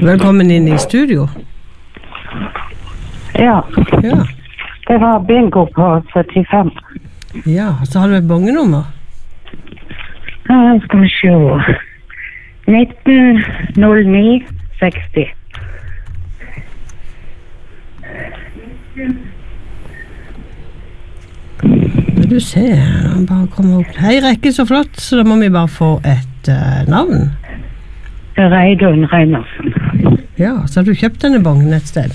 Velkommen inn I studio. Ja. Ja. Det var bingo på 75. Ja, så har du et bongenummer. Skal vi se. 190960. Vil du se, han bare kommer opp. Hei, rekke så flott, så da må vi bare få et navn. Reidun Reinersen. Ja, så har du kjøpt denne bongen et sted?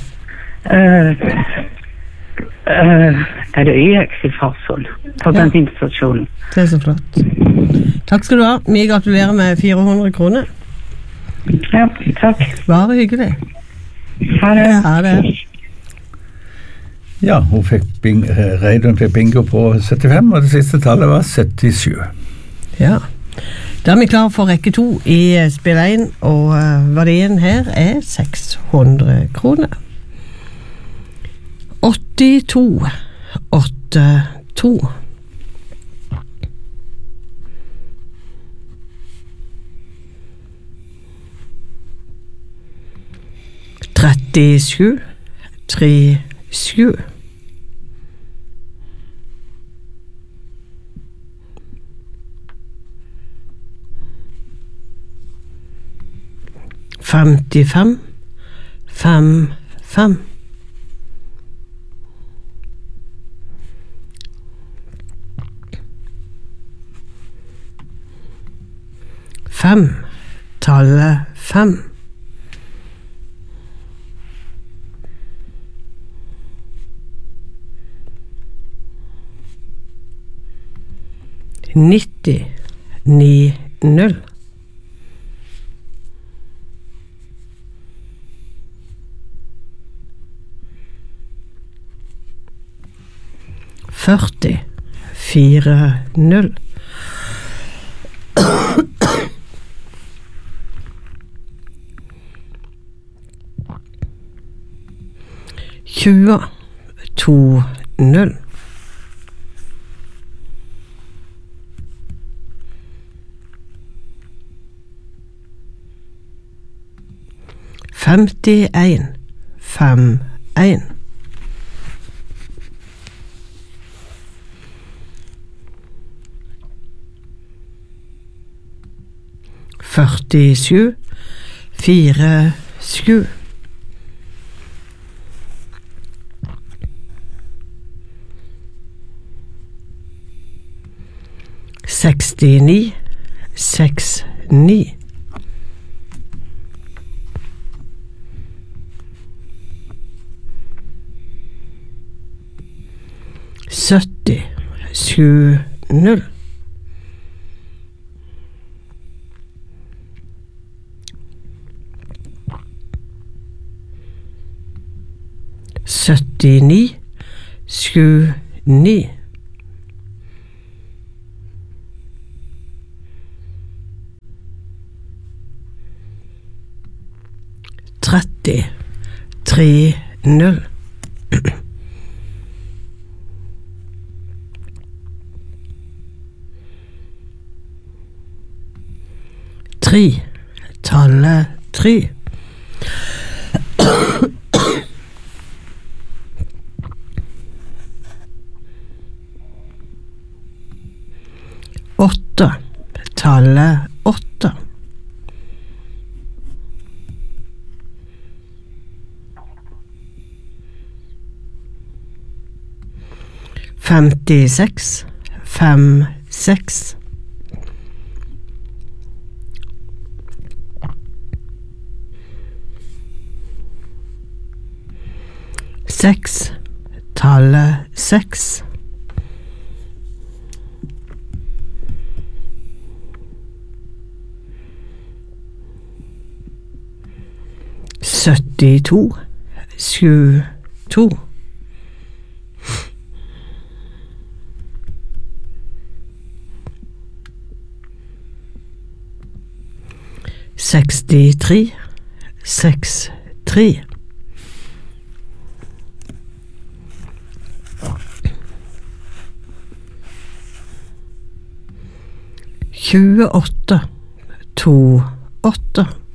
Det YX I Farsund, på bensinstasjonen. Det så flott. Takk skal du ha. Vi gratulerer med 400 kroner. Ja, takk. Bare hyggelig. Ha det. Ha det. Ja, hun fikk Reidun fikk bingo på 75, og det siste tallet var 77. Ja. Da vi klar for rekke 2 I spill 1, og verdien her 600 kroner. 82, 82. 37, 37. 55, 55. 5, tallet 5. 90, 90. 40, 40. 20, 20. 51, 51. 47, 47. 69, 69. 70, 70. 79, 79. 30, 30. 3, tallet 3. 8, tallet 8. 56, 56. 6, tallet 6. 72, 72. 63, 63. 28, 28.